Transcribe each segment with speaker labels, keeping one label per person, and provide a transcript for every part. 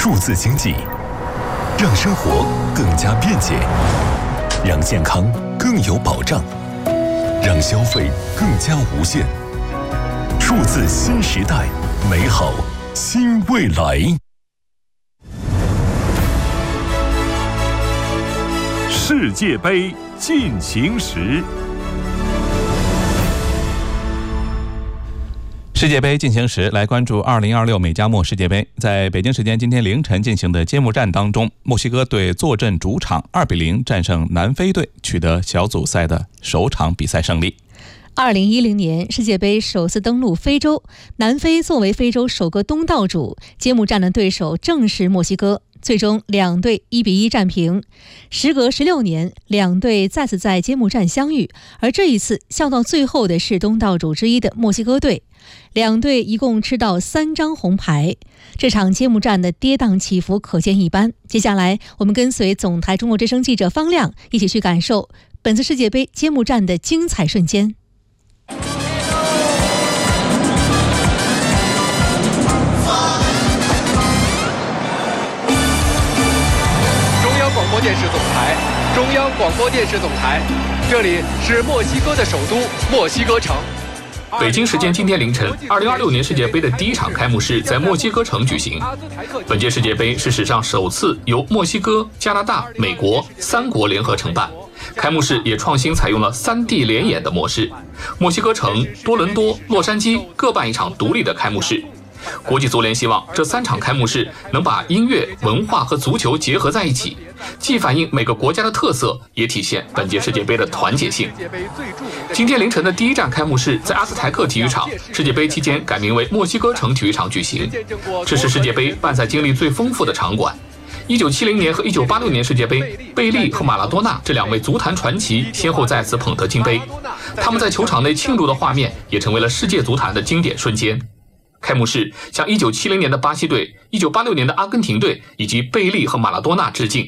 Speaker 1: 数字经济，让生活更加便捷，让健康更有保障，让消费更加无限。数字新时代，美好新未来。世界杯进行时。
Speaker 2: 世界杯进行时，来关注2026美加墨世界杯。在北京时间今天凌晨进行的揭幕战当中，墨西哥队坐镇主场2-0战胜南非队，取得小组赛的首场比赛胜利。
Speaker 3: 2010年世界杯首次登陆非洲，南非作为非洲首个东道主，揭幕战的对手正是墨西哥。最终两队1-1战平。时隔16年，两队再次在揭幕战相遇，而这一次笑到最后的是东道主之一的墨西哥队。两队一共吃到3张红牌，这场揭幕战的跌宕起伏可见一斑。接下来我们跟随总台中国之声记者方亮一起去感受本次世界杯揭幕战的精彩瞬间。
Speaker 4: 中央广播电视总台，这里是墨西哥的首都墨西哥城。
Speaker 5: 北京时间今天凌晨，2026年世界杯的第一场开幕式在墨西哥城举行。本届世界杯是史上首次由墨西哥、加拿大、美国3国联合承办。开幕式也创新采用了3D 联演的模式，墨西哥城、多伦多、洛杉矶各办一场独立的开幕式。国际足联希望这3场开幕式能把音乐、文化和足球结合在一起，既反映每个国家的特色，也体现本届世界杯的团结性。今天凌晨的第一站开幕式在阿斯台克体育场，世界杯期间改名为墨西哥城体育场举行。这是世界杯办赛经历最丰富的场馆。1970年和1986年世界杯，贝利和马拉多纳这2位足坛传奇先后在此捧得金杯，他们在球场内庆祝的画面也成为了世界足坛的经典瞬间。开幕式向1970年的巴西队、1986年的阿根廷队以及贝利和马拉多纳致敬。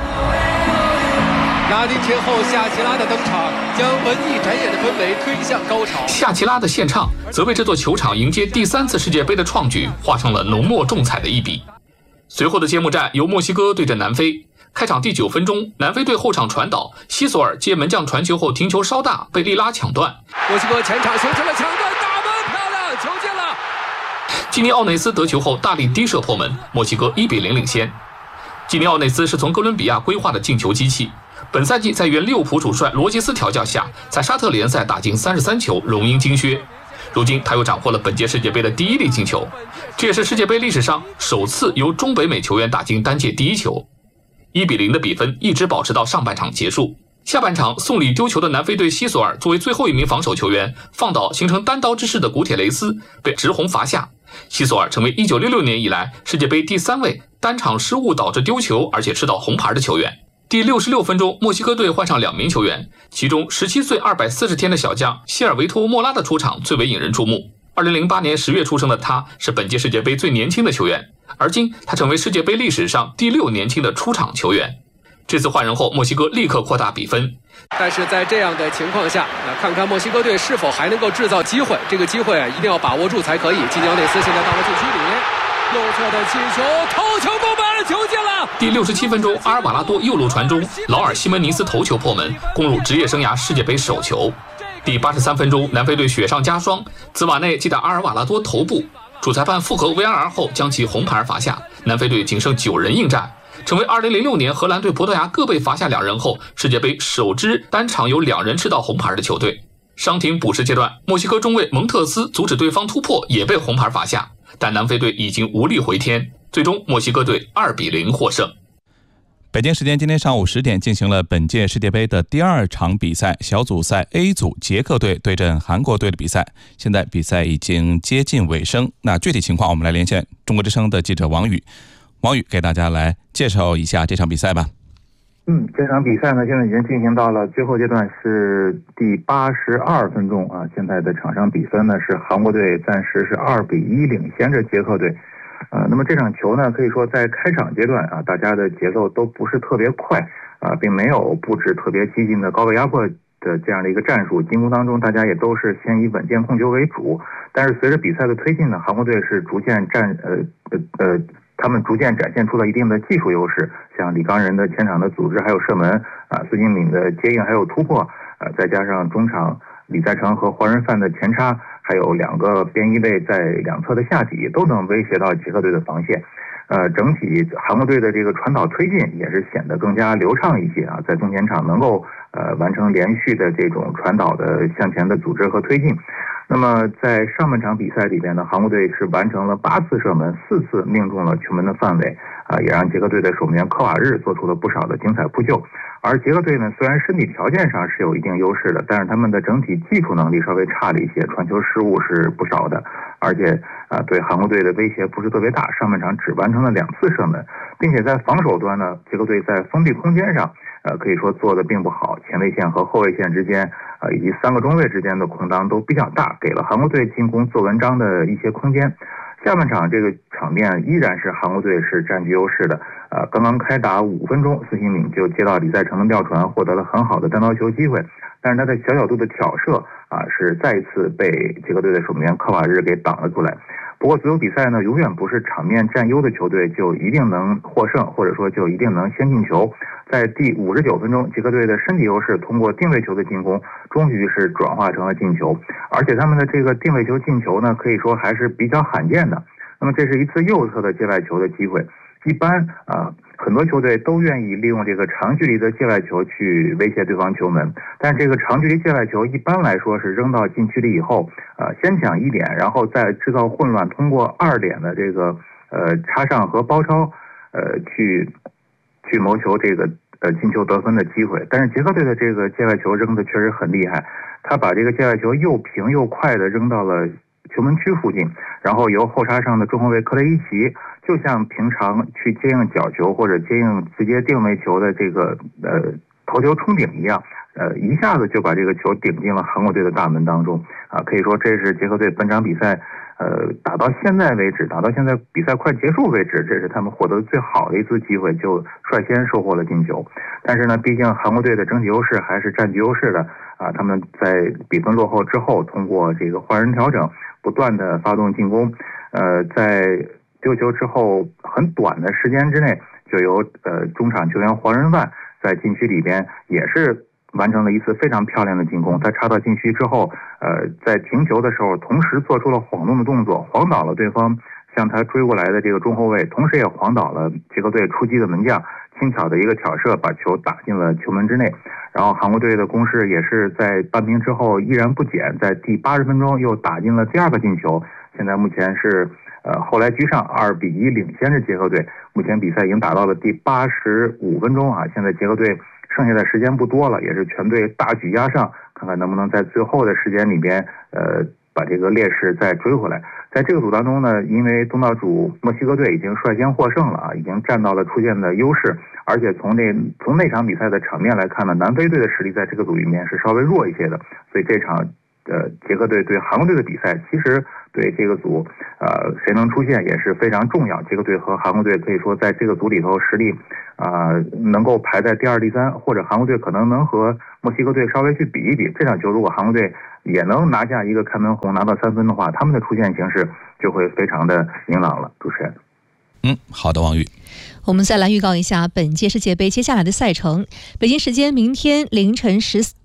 Speaker 4: 拉丁天后夏奇拉的登场，将文艺展演的氛围推向高潮。
Speaker 5: 夏奇拉的献唱则为这座球场迎接第3次世界杯的创举画上了浓墨重彩的一笔。随后的揭幕战由墨西哥对阵南非。开场第9分钟，南非队后场传导，西索尔接门将传球后停球稍大，被利拉抢断。
Speaker 4: 墨西哥前场形成了抢断，打门漂亮，球进了。
Speaker 5: 基尼奥内斯得球后大力低射破门，墨西哥1-0领先。基尼奥内斯是从哥伦比亚归化的进球机器，本赛季在原利物浦主帅罗杰斯调教下，在沙特联赛打进33球，荣膺金靴。如今他又斩获了本届世界杯的第1粒进球，这也是世界杯历史上首次由中北美球员打进单届第1球。1-0的比分一直保持到上半场结束。下半场送礼丢球的南非队西索尔作为最后一名防守球员，放倒形成单刀之势的古铁雷斯，被直红罚下。西索尔成为1966年以来世界杯第3位单场失误导致丢球而且吃到红牌的球员。第66分钟，墨西哥队换上2名球员，其中17岁240天的小将希尔维托·莫拉的出场最为引人注目。2008年10月出生的他是本届世界杯最年轻的球员，而今他成为世界杯历史上第6年轻的出场球员。这次换人后，墨西哥立刻扩大比分。
Speaker 4: 但是在这样的情况下，看看墨西哥队是否还能够制造机会，这个机会一定要把握住才可以。基尼奥内斯现在到了禁区里，右侧的起球，头球攻门，球进了。
Speaker 5: 第67分钟，阿尔瓦拉多右路传中，劳尔西门尼斯头球破门，攻入职业生涯世界杯首球。第83分钟，南非队雪上加霜，兹瓦内击打阿尔瓦拉多头部，主裁判复核 VAR 后将其红牌罚下，南非队仅剩9人应战，成为2006年荷兰队、葡萄牙各被罚下2人后，世界杯首支单场有2人吃到红牌的球队。伤停补时阶段，墨西哥中卫蒙特斯阻止对方突破，也被红牌罚下，但南非队已经无力回天，最终墨西哥队2-0获胜。
Speaker 2: 北京时间今天上午10点进行了本届世界杯的第2场比赛，小组赛 A 组捷克队对阵韩国队的比赛。现在比赛已经接近尾声，那具体情况我们来连线中国之声的记者王宇。王宇给大家来介绍一下这场比赛吧。
Speaker 6: 这场比赛呢，现在已经进行到了最后阶段，是第82分钟啊。现在的场上比分呢是韩国队暂时是2-1领先着捷克队。那么这场球呢，可以说在开场阶段啊，大家的节奏都不是特别快啊，并没有布置特别激进的高位压迫的这样的一个战术。进攻当中，大家也都是先以稳健控球为主。但是随着比赛的推进呢，韩国队是逐渐他们逐渐展现出了一定的技术优势，像李刚仁的前场的组织还有射门孙兴敏的接应还有突破再加上中场李在成和黄仁范的前插，还有2个边翼位在两侧的下底，都能威胁到捷克队的防线。整体韩国队的这个传导推进也是显得更加流畅一些在中前场能够完成连续的这种传导的向前的组织和推进。那么在上半场比赛里边呢，韩国队是完成了8次射门，4次命中了球门的范围也让捷克队的守门员科瓦日做出了不少的精彩扑救。而捷克队呢，虽然身体条件上是有一定优势的，但是他们的整体技术能力稍微差了一些，传球失误是不少的，而且对韩国队的威胁不是特别大，上半场只完成了2次射门，并且在防守端呢，捷克队在封闭空间上可以说做的并不好，前卫线和后卫线之间以及3个中卫之间的空当都比较大，给了韩国队进攻做文章的一些空间。下半场这个场面依然是韩国队是占据优势的刚刚开打5分钟，孙兴敏就接到李在成的吊传，获得了很好的单刀球机会，但是他的小角度的挑射是再一次被捷克队的守门员科瓦日给挡了出来。不过足球比赛呢，永远不是场面占优的球队就一定能获胜，或者说就一定能先进球。在第59分钟，捷克队的身体优势通过定位球的进攻，终于是转化成了进球，而且他们的这个定位球进球呢，可以说还是比较罕见的。那么这是一次右侧的界外球的机会，一般很多球队都愿意利用这个长距离的界外球去威胁对方球门，但这个长距离界外球一般来说是扔到禁区里以后先抢1点，然后再制造混乱，通过2点的这个插上和包抄去谋求这个进球得分的机会。但是捷克队的这个界外球扔的确实很厉害，他把这个界外球又平又快的扔到了球门区附近，然后由后插上的中后卫克雷伊奇就像平常去接应角球或者接应直接定位球的这个头球冲顶一样一下子就把这个球顶进了韩国队的大门当中可以说这是捷克队本场比赛打到现在为止，打到现在比赛快结束为止，这是他们获得最好的一次机会，就率先收获了进球。但是呢，毕竟韩国队的整体优势还是占据优势的他们在比分落后之后，通过这个换人调整，不断的发动进攻在丢球之后很短的时间之内，就由中场球员黄仁范在禁区里边也是完成了一次非常漂亮的进攻。他插到禁区之后在停球的时候同时做出了晃动的动作，晃倒了对方向他追过来的这个中后卫，同时也晃倒了捷克队出击的门将，轻巧的一个挑射把球打进了球门之内。然后韩国队的攻势也是在扳平之后依然不减，在第80分钟又打进了第2个进球，现在目前是后来居上2-1领先着捷克队。目前比赛已经打到了第85分钟现在捷克队剩下的时间不多了，也是全队大举压上，看看能不能在最后的时间里边把这个劣势再追回来。在这个组当中呢，因为东道主墨西哥队已经率先获胜了已经占到了出线的优势，而且从那场比赛的场面来看呢，南非队的实力在这个组里面是稍微弱一些的，所以这场捷克队对韩国队的比赛，其实对这个组谁能出线也是非常重要。捷克队和韩国队可以说在这个组里头实力能够排在第2、第3，或者韩国队可能能和墨西哥队稍微去比一比。这场球如果韩国队也能拿下一个开门红，拿到3分的话，他们的出线形势就会非常的明朗了。主持人。
Speaker 2: 好的，王宇。
Speaker 3: 我们再来预告一下本届世界杯接下来的赛程。北京时间明天凌晨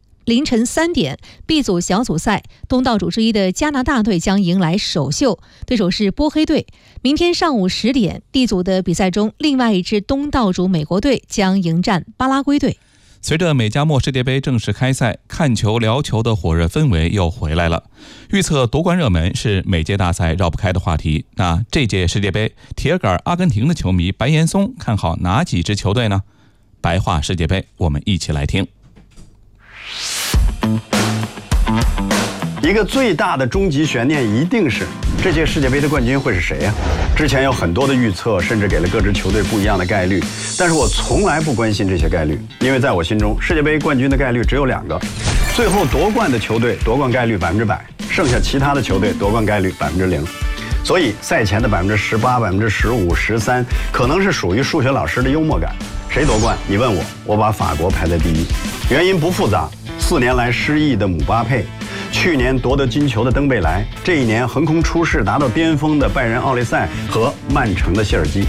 Speaker 3: 3点 ，B 组小组赛，东道主之一的加拿大队将迎来首秀，对手是波黑队。明天上午10点 ，D 组的比赛中，另外一支东道主美国队将迎战巴拉圭队。
Speaker 2: 随着美加墨世界杯正式开赛，看球聊球的火热氛围又回来了。预测夺冠热门是每届大赛绕不开的话题。那这届世界杯，铁杆阿根廷的球迷白岩松看好哪几支球队呢？白话世界杯，我们一起来听。
Speaker 7: 一个最大的终极悬念一定是这届世界杯的冠军会是谁呀？之前有很多的预测，甚至给了各支球队不一样的概率，但是我从来不关心这些概率，因为在我心中，世界杯冠军的概率只有2个，最后夺冠的球队夺冠概率100%，剩下其他的球队夺冠概率0%。所以赛前的18%、15%、13%，可能是属于数学老师的幽默感。谁夺冠？你问我，我把法国排在第1，原因不复杂，4年来失意的姆巴佩，去年夺得金球的登贝莱，这一年横空出世达到巅峰的拜仁奥利赛和曼城的谢尔基。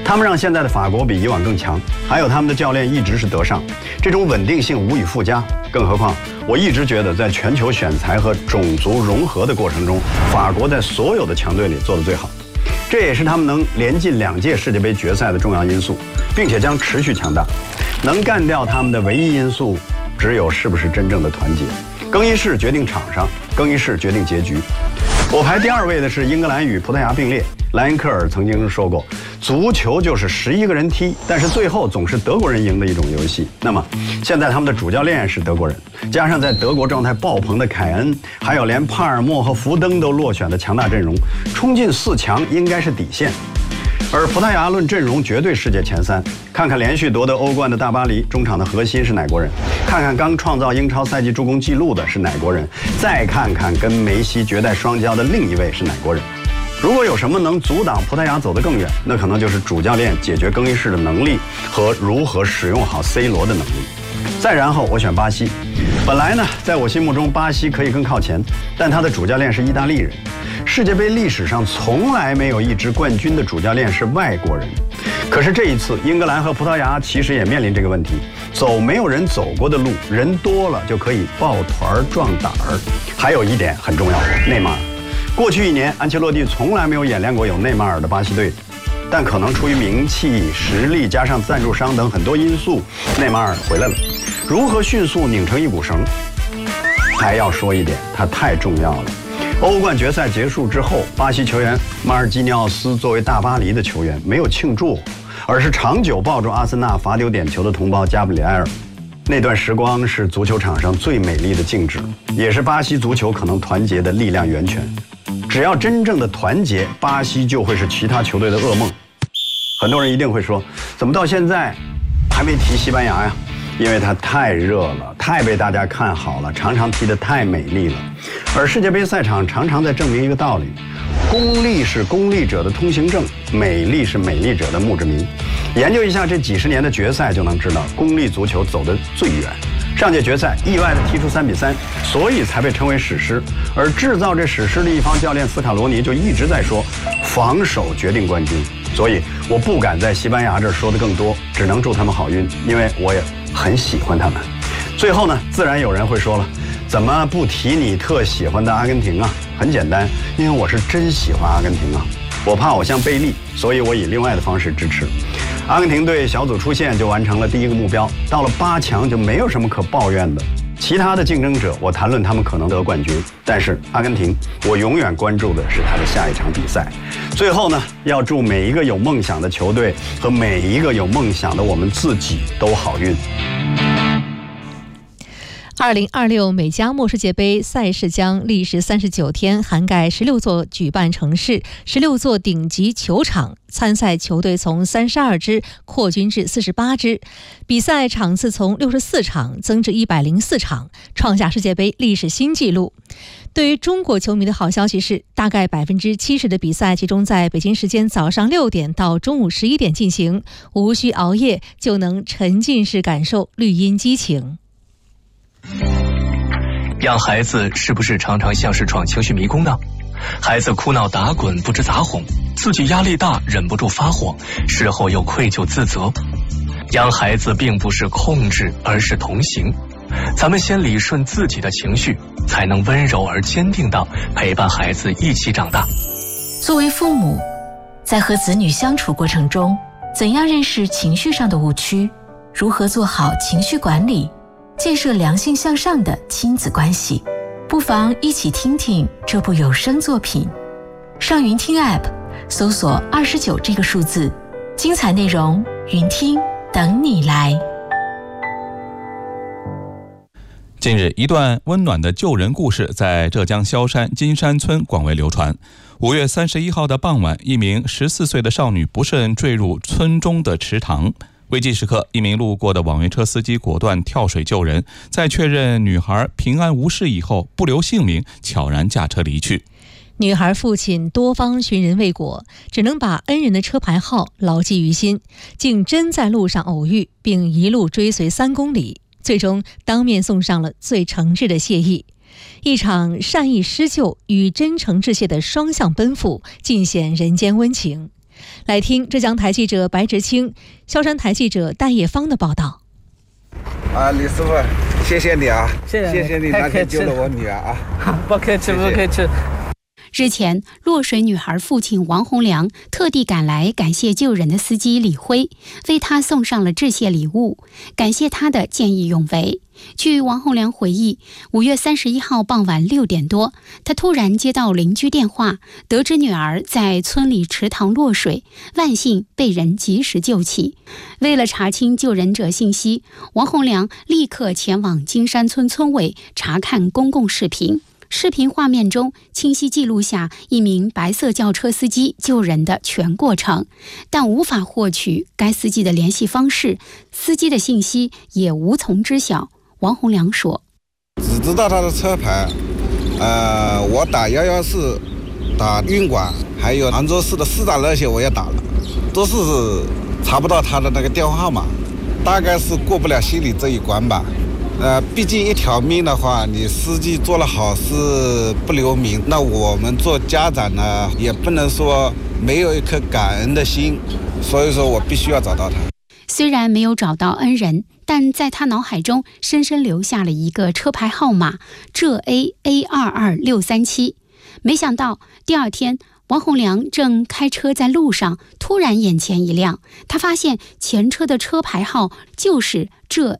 Speaker 7: 他们让现在的法国比以往更强，还有他们的教练一直是德尚，这种稳定性无以复加。更何况，我一直觉得在全球选材和种族融合的过程中，法国在所有的强队里做得最好。这也是他们能连进2届世界杯决赛的重要因素，并且将持续强大。能干掉他们的唯一因素，只有是不是真正的团结。更衣室决定场上，更衣室决定结局。我排第2位的是英格兰与葡萄牙并列。莱恩克尔曾经说过，足球就是11个人踢，但是最后总是德国人赢的一种游戏。那么现在他们的主教练是德国人，加上在德国状态爆棚的凯恩，还有连帕尔默和福登都落选的强大阵容，冲进4强应该是底线。而葡萄牙论阵容绝对世界前3，看看连续夺得欧冠的大巴黎，中场的核心是哪国人？看看刚创造英超赛季助攻纪录的是哪国人？再看看跟梅西绝代双骄的另一位是哪国人？如果有什么能阻挡葡萄牙走得更远，那可能就是主教练解决更衣室的能力和如何使用好 C 罗的能力。再然后我选巴西。本来呢，在我心目中巴西可以更靠前，但他的主教练是意大利人。世界杯历史上从来没有一支冠军的主教练是外国人。可是这一次，英格兰和葡萄牙其实也面临这个问题，走没有人走过的路，人多了就可以抱团壮胆儿。还有一点很重要，内马尔。过去1年，安切洛蒂从来没有演练过有内马尔的巴西队，但可能出于名气、实力加上赞助商等很多因素，内马尔回来了。如何迅速拧成一股绳？还要说一点，他太重要了。欧冠决赛结束之后，巴西球员马尔基尼奥斯作为大巴黎的球员没有庆祝，而是长久抱住阿森纳罚丢点球的同胞加布里埃尔。那段时光是足球场上最美丽的静止，也是巴西足球可能团结的力量源泉。只要真正的团结，巴西就会是其他球队的噩梦。很多人一定会说，怎么到现在还没提西班牙呀？因为它太热了，太被大家看好了，常常踢得太美丽了。而世界杯赛场常常在证明一个道理：功利是功利者的通行证，美丽是美丽者的墓志铭。研究一下这几十年的决赛，就能知道功利足球走得最远。上届决赛意外地踢出3比3，所以才被称为史诗。而制造这史诗的一方教练斯卡罗尼就一直在说，防守决定冠军。所以我不敢在西班牙这儿说的更多，只能祝他们好运，因为我也很喜欢他们。最后呢，自然有人会说了，怎么不提你特喜欢的阿根廷啊？很简单，因为我是真喜欢阿根廷啊。我怕偶像贝利，所以我以另外的方式支持。阿根廷队小组出线就完成了第1个目标，到了8强就没有什么可抱怨的。其他的竞争者，我谈论他们可能得冠军，但是阿根廷，我永远关注的是他的下一场比赛。最后呢，要祝每一个有梦想的球队和每一个有梦想的我们自己都好运。
Speaker 3: 2026美加墨世界杯赛事将历时39天，涵盖16座举办城市、16座顶级球场，参赛球队从32支扩军至48支，比赛场次从64场增至104场，创下世界杯历史新纪录。对于中国球迷的好消息是，大概70%的比赛集中在北京时间早上6点到中午11点进行，无需熬夜就能沉浸式感受绿茵激情。
Speaker 8: 养孩子是不是常常像是闯情绪迷宫呢？孩子哭闹打滚不知咋哄，自己压力大忍不住发火，事后又愧疚自责。养孩子并不是控制，而是同行。咱们先理顺自己的情绪，才能温柔而坚定地陪伴孩子一起长大。
Speaker 9: 作为父母，在和子女相处过程中，怎样认识情绪上的误区，如何做好情绪管理，建设良性向上的亲子关系，不妨一起听听这部有声作品。上云听 App 搜索29这个数字，精彩内容云听等你来。
Speaker 2: 近日，一段温暖的救人故事在浙江萧山金山村广为流传。5月31号的傍晚，一名14岁的少女不慎坠入村中的池塘。危急时刻，一名路过的网约车司机果断跳水救人，在确认女孩平安无事以后，不留姓名，悄然驾车离去。
Speaker 3: 女孩父亲多方寻人未果，只能把恩人的车牌号牢记于心，竟真在路上偶遇，并一路追随3公里，最终当面送上了最诚挚的谢意。一场善意施救与真诚致谢的双向奔赴，尽显人间温情。 来听浙江台记者白直清、萧山台记者戴叶芳的报道。
Speaker 10: 李师傅，谢谢你啊，谢谢你那天救了我女儿啊，
Speaker 11: 不客气，不客气。
Speaker 12: 日前，落水女孩父亲王洪良特地赶来感谢救人的司机李辉，为他送上了致谢礼物，感谢他的见义勇为。据王洪良回忆，5月31号傍晚6点多，他突然接到邻居电话，得知女儿在村里池塘落水，万幸被人及时救起。为了查清救人者信息，王洪良立刻前往金山村村委查看公共视频。视频画面中清晰记录下一名白色轿车司机救人的全过程，但无法获取该司机的联系方式，司机的信息也无从知晓。王洪良说：“
Speaker 10: 只知道他的车牌，我打114，打运管，还有杭州市的市长那些我也打了，都是查不到他的那个电话号码，大概是过不了心里这一关吧。毕竟一条命的话，你司机做了好事不留名，那我们做家长呢，也不能说没有一颗感恩的心，所以说我必须要找到他。”
Speaker 12: 虽然没有找到恩人，但在他脑海中深深留下了一个车牌号码浙A22637。没想到第二天，王洪良正开车在路上，突然眼前一亮，他发现前车的车牌号就是浙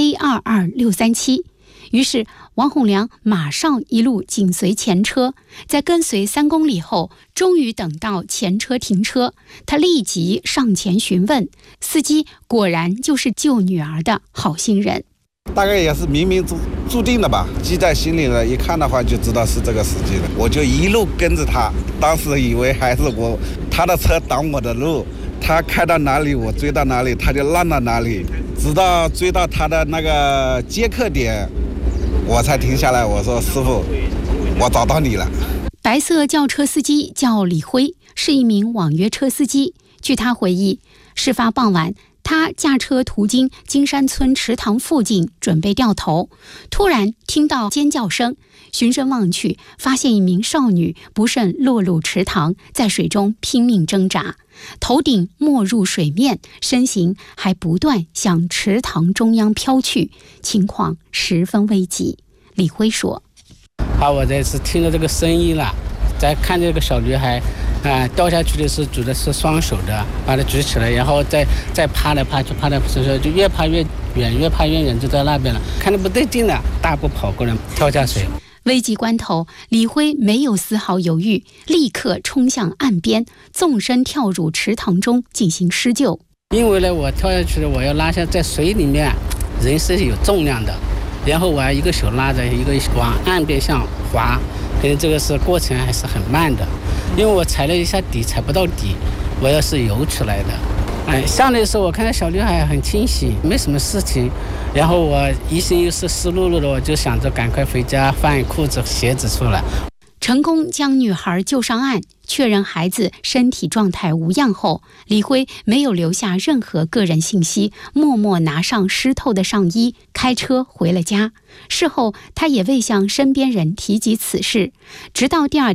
Speaker 12: A22637。于是王洪良马上一路紧随前车，在跟随3公里后，终于等到前车停车，他立即上前询问，司机果然就是救女儿的好心人。
Speaker 10: 大概也是冥冥注定的吧，记在心里了，一看的话就知道是这个司机了，我就一路跟着他，当时以为还是他的车挡我的路，他开到哪里我追到哪里，他就让到哪里，直到追到他的那个接客点，我才停下来，我说师傅，我找到你了。
Speaker 12: 白色轿车司机叫李辉，是一名网约车司机。据他回忆，事发傍晚，他驾车途经金山村池塘附近，准备掉头，突然听到尖叫声，循声望去，发现一名少女不慎落入池塘，在水中拼命挣扎，头顶没入水面，身形还不断向池塘中央飘去，情况十分危急。李辉说：“
Speaker 11: 我这次听到这个声音了，再看这个小女孩。掉下去的时候举的是双手的，把它举起来，然后再爬来爬去，就越爬越远，越爬越远，就在那边了。看着不对劲了，大步跑过来，跳下水。
Speaker 12: 危急关头，李辉没有丝毫犹豫，立刻冲向岸边，纵身跳入池塘中进行施救。
Speaker 11: 因为呢，我跳下去了，我要拉下，在水里面，人是有重量的，然后我要一个手拉着，一个往岸边上滑。因为这个是过程还是很慢的，因为我踩了一下底，踩不到底，我要是游出来的。上来的时候我看到小女孩很清醒，没什么事情，然后我一心又是湿漉漉的，我就想着赶快回家换裤子鞋子出来。
Speaker 12: 成功将女孩救上岸，确认孩子身体状态无恙后，李辉没有留下任何个人信息，默默拿上湿透的上衣，开车回了家。事后他也未向身边人提及此事，直到第二